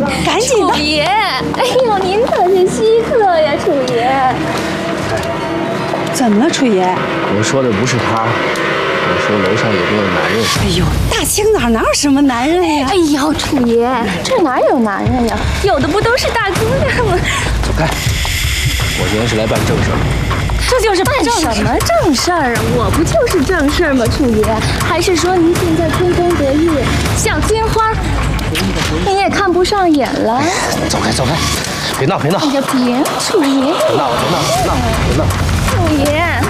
赶紧的。 楚爷，哎呦，您可是稀客呀，楚爷。 怎么了，楚爷？ 我说的不是他，我说楼上有没有男人？ 哎呦，大清早哪有什么男人呀？ 哎呦，楚爷，这哪有男人呀？有的不都是大姑娘吗？ 走开！我今天是来办正事儿。 这就是办什么正事儿啊？我不就是正事儿吗，楚爷？还是说您现在春风得意，小金花，您也看不上眼了？ 走开，走开！别闹，别闹！ 哎呀，别，楚爷！ 别闹，别闹，别闹，别闹！ 楚爷。